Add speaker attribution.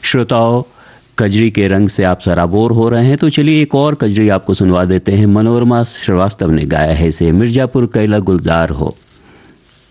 Speaker 1: श्रोताओं, कजरी के रंग से आप सराबोर हो रहे हैं, तो चलिए एक और कजरी आपको सुनवा देते हैं। मनोरमा श्रीवास्तव ने गाया है इसे। मिर्जापुर कैला गुलजार हो।